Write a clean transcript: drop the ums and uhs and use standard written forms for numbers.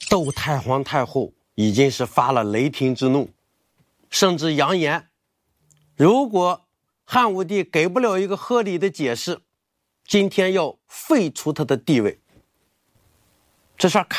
窦太皇太后已经是发了雷霆之怒，甚至扬言，如果汉武帝给不了一个合理的解释，今天要废除他的地位。这事儿看